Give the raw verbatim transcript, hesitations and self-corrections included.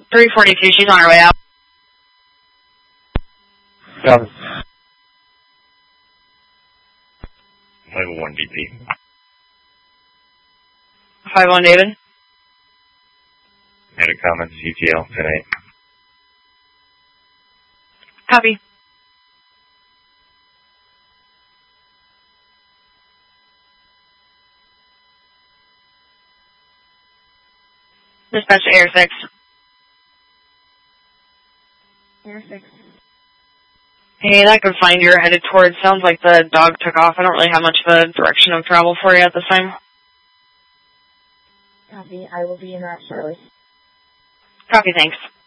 three forty-two, she's on her way out. Copy. five oh one D P. five one David. Made a comment to C T L today. Copy. Dispatch to Air six. Air six. Hey, that could find you're headed towards. Sounds like the dog took off. I don't really have much of a direction of travel for you at this time. Copy. I will be in that shortly. Copy, thanks.